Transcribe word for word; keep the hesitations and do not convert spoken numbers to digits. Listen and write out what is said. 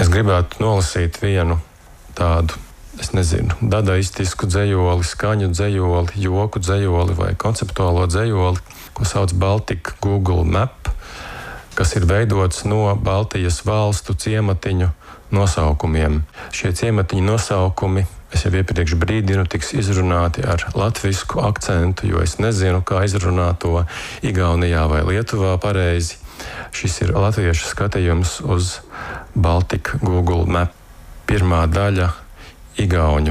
Es gribētu nolasīt vienu tādu, es nezinu, dadaistisku dzejoli, skaņu dzejoli, joku dzejoli vai konceptuālo dzejoli, ko sauc Baltic Google Map, kas ir veidots no Baltijas valstu ciematiņu nosaukumiem. Šie ciematiņu nosaukumi, es jau iepriekš brīdinu, tiks izrunāti ar latvisku akcentu, jo es nezinu, kā izrunāt to Igaunijā vai Lietuvā pareizi. Šis ir latviešu skatījums uz Baltic Google Map. Pirmā daļa igauņu